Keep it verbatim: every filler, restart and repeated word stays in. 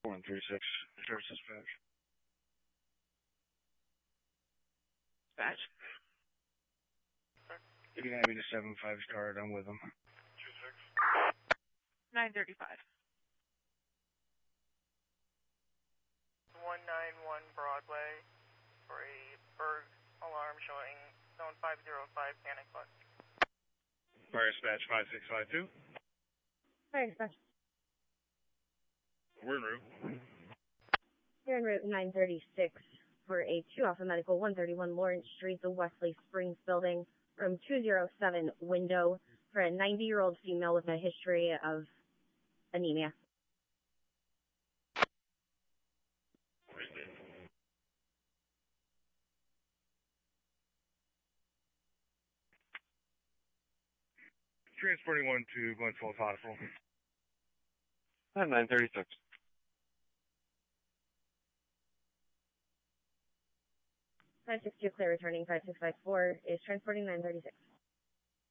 One three six, service dispatch. Dispatch. You can have me to seven five star. I'm with them. Two six. Nine thirty-five. One nine one Broadway for a Berg alarm showing zone five zero five panic button. Fire dispatch five six five two. Fire dispatch. We're en route. You're en route nine thirty-six for a two Alpha Medical one thirty-one Lawrence Street, the Wesley Springs building, room two oh seven window for a ninety-year-old female with a history of anemia. Transporting one to Glen Falls Hospital. At nine thirty-six. five six two clear returning five six five four is transporting nine thirty-six.